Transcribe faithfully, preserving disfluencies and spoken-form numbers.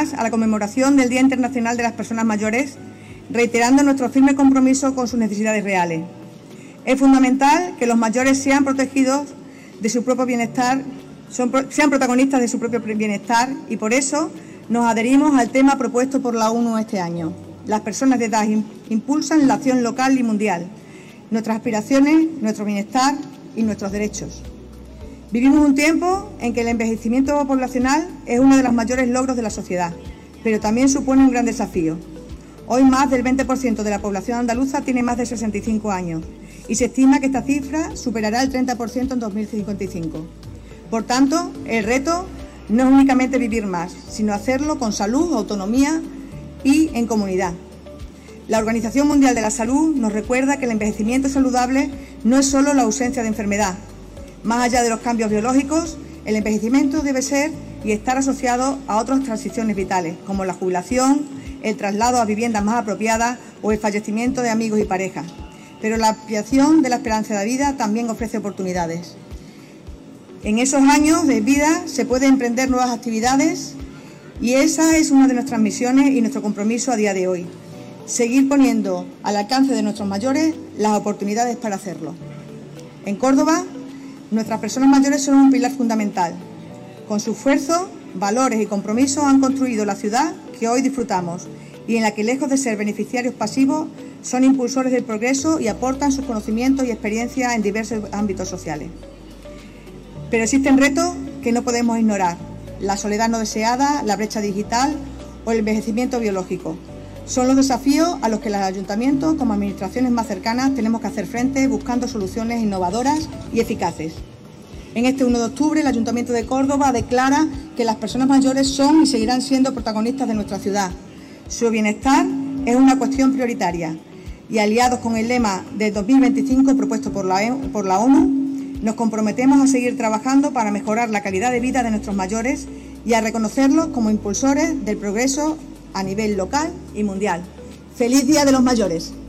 más a la conmemoración del Día Internacional de las Personas Mayores, reiterando nuestro firme compromiso con sus necesidades reales. Es fundamental que los mayores sean protegidos de su propio bienestar, son, sean protagonistas de su propio bienestar y por eso nos adherimos al tema propuesto por la ONU este año. Las personas de edad impulsan la acción local y mundial, nuestras aspiraciones, nuestro bienestar y nuestros derechos. Vivimos un tiempo en que el envejecimiento poblacional es uno de los mayores logros de la sociedad, pero también supone un gran desafío. Hoy más del veinte por ciento de la población andaluza tiene más de sesenta y cinco años y se estima que esta cifra superará el treinta por ciento en dos mil cincuenta y cinco. Por tanto, el reto no es únicamente vivir más, sino hacerlo con salud, autonomía y en comunidad. La Organización Mundial de la Salud nos recuerda que el envejecimiento saludable no es solo la ausencia de enfermedad. Más allá de los cambios biológicos, el envejecimiento debe ser y estar asociado a otras transiciones vitales, como la jubilación, el traslado a viviendas más apropiadas o el fallecimiento de amigos y parejas. Pero la ampliación de la esperanza de vida también ofrece oportunidades. En esos años de vida se pueden emprender nuevas actividades y esa es una de nuestras misiones y nuestro compromiso a día de hoy. Seguir poniendo al alcance de nuestros mayores las oportunidades para hacerlo. En Córdoba, nuestras personas mayores son un pilar fundamental. Con su esfuerzo, valores y compromisos han construido la ciudad que hoy disfrutamos y en la que, lejos de ser beneficiarios pasivos, son impulsores del progreso y aportan sus conocimientos y experiencias en diversos ámbitos sociales. Pero existen retos que no podemos ignorar: la soledad no deseada, la brecha digital o el envejecimiento biológico. Son los desafíos a los que los ayuntamientos, como administraciones más cercanas, tenemos que hacer frente buscando soluciones innovadoras y eficaces. En este uno de octubre, el Ayuntamiento de Córdoba declara que las personas mayores son y seguirán siendo protagonistas de nuestra ciudad. Su bienestar es una cuestión prioritaria y, aliados con el lema de dos mil veinticinco propuesto por la, por la ONU, nos comprometemos a seguir trabajando para mejorar la calidad de vida de nuestros mayores y a reconocerlos como impulsores del progreso a nivel local y mundial. ¡Feliz Día de los Mayores!